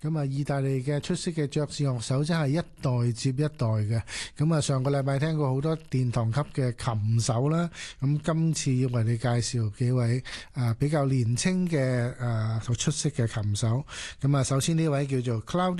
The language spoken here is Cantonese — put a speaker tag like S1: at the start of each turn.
S1: 咁啊，意大利嘅出色嘅爵士樂手真係一代接一代嘅。咁啊，上個禮拜聽過好多殿堂級嘅琴手啦，咁今次要為你介紹幾位比較年青嘅出色嘅琴手。咁啊，首先呢位叫做 Claudio